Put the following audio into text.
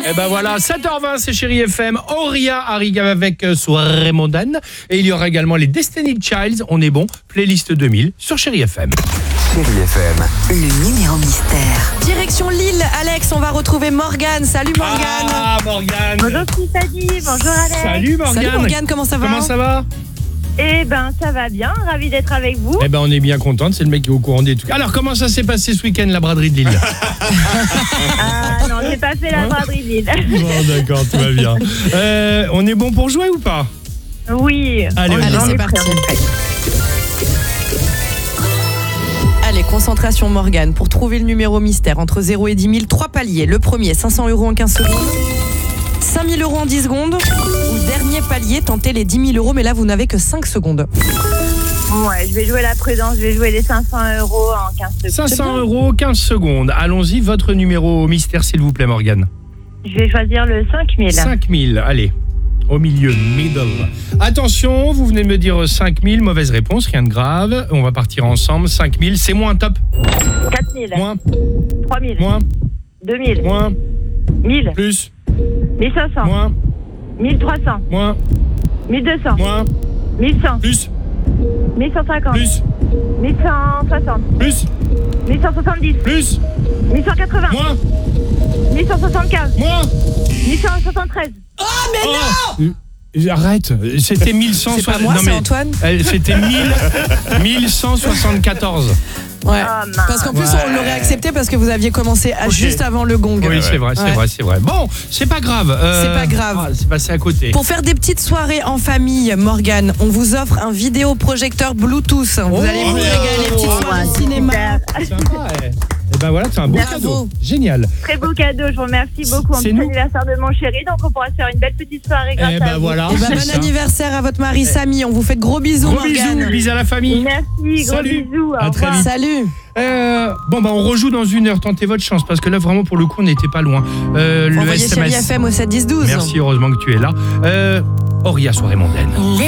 Et ben voilà, 7h20, c'est Chérie FM. Auria arrive avec Soirée mondaine. Et il y aura également les Destiny Childs. On est bon, playlist 2000 sur Chérie FM. Chérie FM. Le numéro mystère. Direction Lille, Alex, on va retrouver Morgane. Salut Morgane. Ah, Morgane. Bonjour Tiffany, bonjour Alex. Salut Morgane. Salut Morgane, comment ça va? Comment ça va? Eh ben ça va bien, ravi d'être avec vous. Eh ben on est bien contente, c'est le mec qui est au courant des trucs. Alors comment ça s'est passé ce week-end, la braderie de Lille? Ah non, j'ai pas fait la braderie de Lille. Bon d'accord, tout va bien. On est bon pour jouer ou pas? Oui. Allez, Allez, on y c'est va. parti. Allez, concentration Morgane. Pour trouver le numéro mystère, entre 0 et 10 000, 3 paliers. Le premier, 500 € en 15 secondes. 5 000 € en 10 secondes. Ou dernier palier, tentez les 10 000 €, mais là, vous n'avez que 5 secondes. Ouais, je vais jouer la prudence, je vais jouer les 500 € en 15 secondes. 500 €, 15 secondes. Allons-y, votre numéro mystère, s'il vous plaît, Morgane. Je vais choisir le 5000. 5000, allez. Au milieu, middle. Attention, vous venez de me dire 5000, mauvaise réponse, rien de grave. On va partir ensemble. 5000, c'est moins top. 4000. Moins, 3000. moins, 2000. moins, 1000. plus, 1500. moins, 1300. moins, 1200. moins, 1100. plus, 1150. plus, 1160. plus, 1170. plus, 1180. moins, 1175. moins. 1173. Arrête, c'était 1100. C'est pas moi, non, c'est mais, Antoine. C'était 1174. Ouais. Oh, mince. Parce qu'en plus, on l'aurait accepté parce que vous aviez commencé juste avant le gong. Oui, c'est vrai, c'est Ouais. vrai, c'est vrai. Bon, c'est pas grave. C'est pas grave. C'est passé à côté. Pour faire des petites soirées en famille, Morgane, on vous offre un vidéoprojecteur Bluetooth. Vous allez vous régaler, petites soirées ouais, cinéma. super. Sympa, Et ben voilà, c'est un beau Bravo. cadeau. Génial. Très beau cadeau, je vous remercie beaucoup. C'est C'est nous. l'anniversaire de mon chéri, donc on pourra se faire une belle petite soirée grâce Et à ben vous. voilà. Eh ben, c'est bon ça. anniversaire à votre mari Samy. On vous fait de gros bisous, Gros Morgane. bisous, bisous à la famille. Merci, gros Salut. bisous. À Au très revoir. vite. Salut. Bon, on rejoue dans 1 heure. Tentez votre chance parce que là, vraiment, pour le coup, on n'était pas loin. Le Envoyez Chérie SMS. FM au 7 10 12. Merci, heureusement que tu es là. Auria, soirée mondaine.